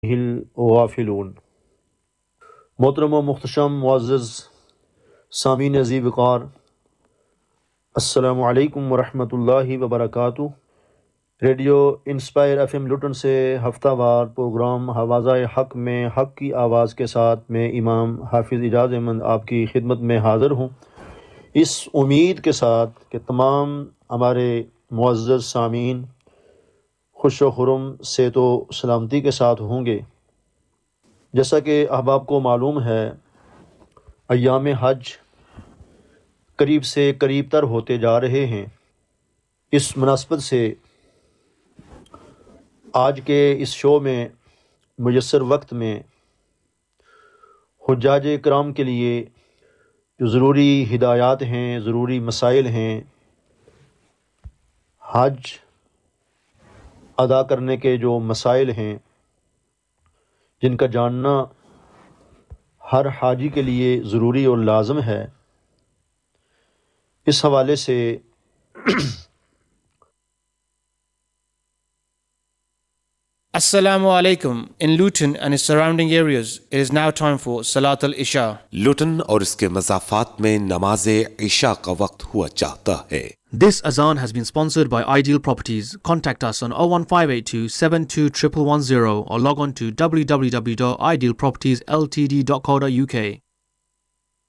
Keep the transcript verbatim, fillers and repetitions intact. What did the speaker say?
الغافلون۔ محترم و محتشم معزز سامعین عزیز وقار، السلام علیکم ورحمۃ اللہ وبرکاتہ۔ Radio inspire F M Lytton سے ہفتہ وار پروگرام حوازہ حق میں حق کی آواز کے ساتھ میں امام حافظ اعجاز احمد آپ کی خدمت میں حاضر ہوں، اس امید کے ساتھ کہ تمام ہمارے معزز سامعین خوش و خرم صحت و سلامتی کے ساتھ ہوں گے۔ جیسا کہ احباب کو معلوم ہے، ایام حج قریب سے قریب تر ہوتے جا رہے ہیں۔ اس مناسبت سے آج کے اس شو میں میسر وقت میں حجاج کرام کے لیے جو ضروری ہدایات ہیں، ضروری مسائل ہیں، حج ادا کرنے کے جو مسائل ہیں جن کا جاننا ہر حاجی کے لیے ضروری اور لازم ہے، اس حوالے سے Assalamu alaikum. In Luton and its surrounding areas, it is now time for Salat al-Isha. لوٹن اور اس کے مضافات میں نماز عشاء کا وقت ہوا چاہتا ہے۔ This azan has been sponsored by Ideal Properties. Contact us on oh one five eight two seven two one one one zero or log on to w w w dot ideal properties l t d dot co dot u k.